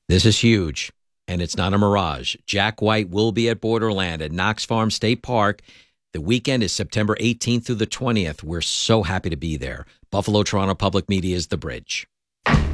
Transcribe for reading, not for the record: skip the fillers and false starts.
This is huge, and it's not a mirage. Jack White will be at Borderland at Knox Farm State Park. The weekend is September 18th through the 20th. We're so happy to be there. Buffalo Toronto Public Media is the bridge.